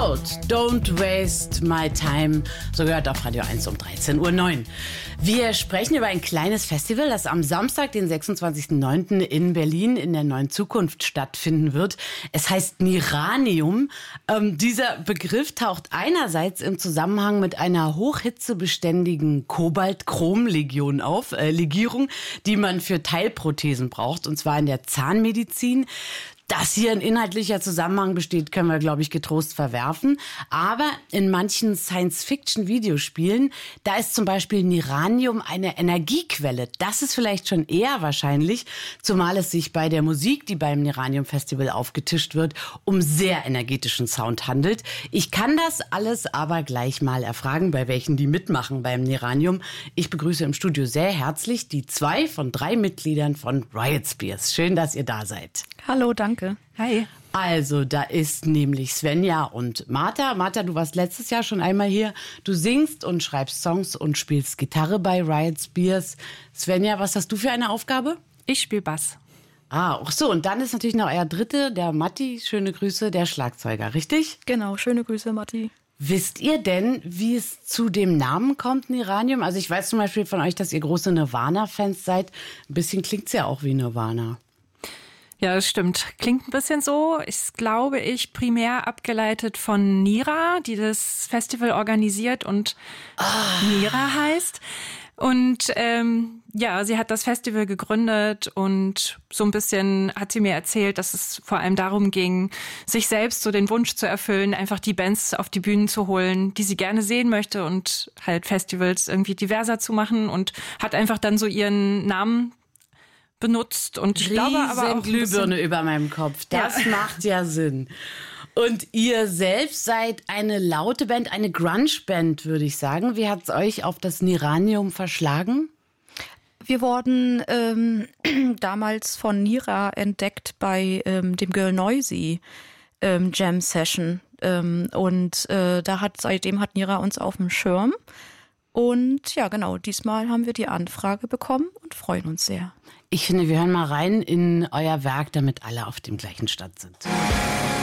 Out, Don't Waste My Time, so gehört auf Radio 1 um 13:09 Uhr. Wir sprechen über ein kleines Festival, das am Samstag, den 26.09. in Berlin in der Neuen Zukunft stattfinden wird. Es heißt Niranium. Dieser Begriff taucht einerseits im Zusammenhang mit einer hochhitzebeständigen Kobalt-Chrom-Legierung auf, die man für Teilprothesen braucht, und zwar in der Zahnmedizin. Dass hier ein inhaltlicher Zusammenhang besteht, können wir, glaube ich, getrost verwerfen. Aber in manchen Science-Fiction-Videospielen, da ist zum Beispiel Niranium eine Energiequelle. Das ist vielleicht schon eher wahrscheinlich, zumal es sich bei der Musik, die beim Niranium-Festival aufgetischt wird, um sehr energetischen Sound handelt. Ich kann das alles aber gleich mal erfragen, bei welchen die mitmachen beim Niranium. Ich begrüße im Studio sehr herzlich die 2 von 3 Mitgliedern von Riot Spears. Schön, dass ihr da seid. Hallo, danke. Hi. Also, da ist nämlich Svenja und Martha. Martha, du warst letztes Jahr schon einmal hier. Du singst und schreibst Songs und spielst Gitarre bei Riot Spears. Svenja, was hast du für eine Aufgabe? Ich spiele Bass. Ach so, und dann ist natürlich noch euer Dritte, der Matti, schöne Grüße, der Schlagzeuger, richtig? Genau, schöne Grüße, Matti. Wisst ihr denn, wie es zu dem Namen kommt, Niranium? Also ich weiß zum Beispiel von euch, dass ihr große Nirvana-Fans seid. Ein bisschen klingt's ja auch wie Nirvana. Ja, das stimmt. Klingt ein bisschen so. Ist, glaube ich, primär abgeleitet von Nira, die das Festival organisiert und Nira heißt. Und sie hat das Festival gegründet und so ein bisschen hat sie mir erzählt, dass es vor allem darum ging, sich selbst so den Wunsch zu erfüllen, einfach die Bands auf die Bühnen zu holen, die sie gerne sehen möchte und halt Festivals irgendwie diverser zu machen, und hat einfach dann so ihren Namen benutzt, und ich glaube aber auch Glühbirne über meinem Kopf. Das macht ja Sinn. Und ihr selbst seid eine laute Band, eine Grunge-Band, würde ich sagen. Wie hat es euch auf das Niranium verschlagen? Wir wurden damals von Nira entdeckt bei dem Girl Noisy Jam Session. Seitdem hat Nira uns auf dem Schirm. Und ja, genau, diesmal haben wir die Anfrage bekommen und freuen uns sehr. Ich finde, wir hören mal rein in euer Werk, damit alle auf dem gleichen Stand sind.